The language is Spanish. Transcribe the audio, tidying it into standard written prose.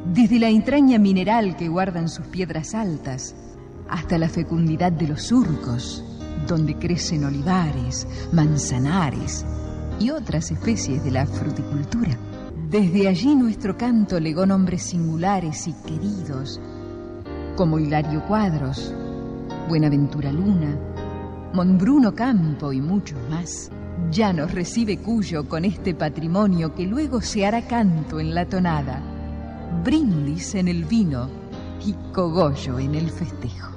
Desde la entraña mineral que guardan sus piedras altas, hasta la fecundidad de los surcos, donde crecen olivares, manzanares y otras especies de la fruticultura. Desde allí nuestro canto legó nombres singulares y queridos, como Hilario Cuadros, Buenaventura Luna, Monbruno Campo y muchos más. Ya nos recibe Cuyo con este patrimonio que luego se hará canto en la tonada, brindis en el vino y cogollo en el festejo.